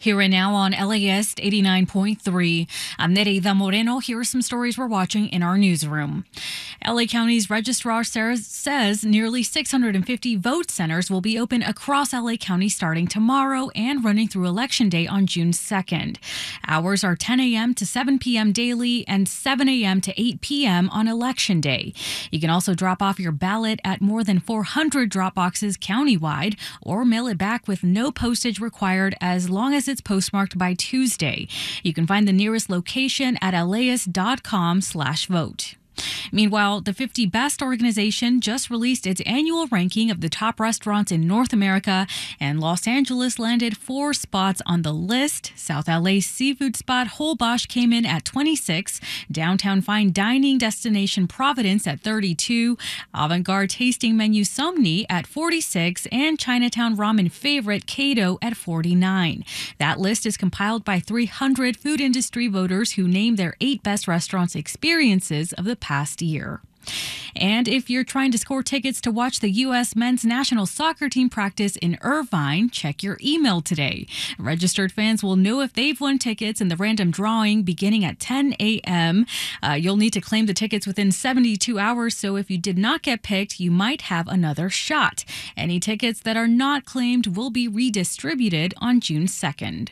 Here and now on LAS 89.3, I'm Nereida Moreno. Here are some stories we're watching in our newsroom. LA County's registrar says nearly 650 vote centers will be open across LA County starting tomorrow and running through Election Day on June 2nd. Hours are 10 a.m. to 7 p.m. daily and 7 a.m. to 8 p.m. on Election Day. You can also drop off your ballot at more than 400 drop boxes countywide or mail it back with no postage required as long as it's postmarked by Tuesday. You can find the nearest location at laas.com/vote. Meanwhile, the 50 Best organization just released its annual ranking of the top restaurants in North America, and Los Angeles landed 4 spots on the list. South LA's seafood spot Holbox came in at 26, downtown fine dining destination Providence at 32, avant-garde tasting menu Somni at 46, and Chinatown ramen favorite Kato at 49. That list is compiled by 300 food industry voters who named their 8 best restaurants experiences of the past year. And if you're trying to score tickets to watch the U.S. men's national soccer team practice in Irvine, check your email today. Registered fans will know if they've won tickets in the random drawing beginning at 10 a.m. You'll need to claim the tickets within 72 hours, so if you did not get picked, you might have another shot. Any tickets that are not claimed will be redistributed on June 2nd.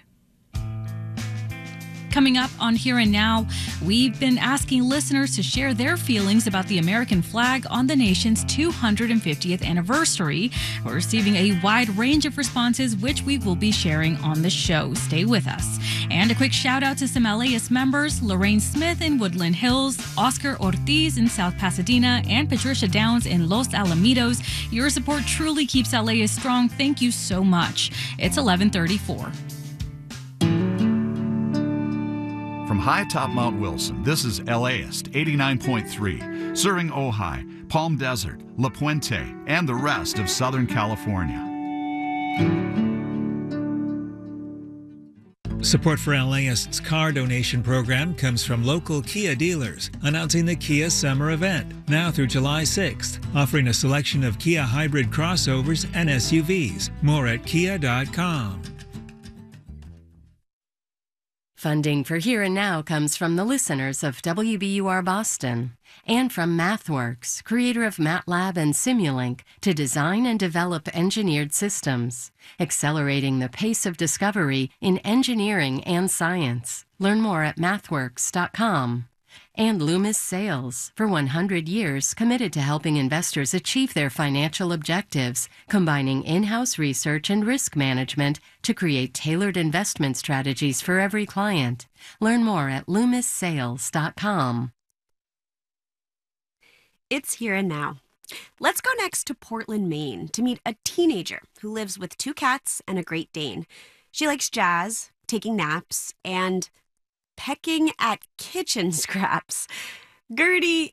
Coming up on Here and Now, we've been asking listeners to share their feelings about the American flag on the nation's 250th anniversary. We're receiving a wide range of responses, which we will be sharing on the show. Stay with us. And a quick shout out to some LAS members, Lorraine Smith in Woodland Hills, Oscar Ortiz in South Pasadena, and Patricia Downs in Los Alamitos. Your support truly keeps LAS strong. Thank you so much. It's 11:34. From high atop Mount Wilson, this is LAS 89.3, serving Ojai, Palm Desert, La Puente, and the rest of Southern California. Support for LAS's car donation program comes from local Kia dealers, announcing the Kia Summer Event, now through July 6th, offering a selection of Kia hybrid crossovers and SUVs. More at kia.com. Funding for Here and Now comes from the listeners of WBUR Boston and from MathWorks, creator of MATLAB and Simulink, to design and develop engineered systems, accelerating the pace of discovery in engineering and science. Learn more at mathworks.com. And Loomis Sales, for 100 years committed to helping investors achieve their financial objectives, combining in-house research and risk management to create tailored investment strategies for every client. Learn more at loomissales.com. It's Here and Now. Let's go next to Portland, Maine, to meet a teenager who lives with 2 cats and a Great Dane. She likes jazz, taking naps, and pecking at kitchen scraps. Gertie,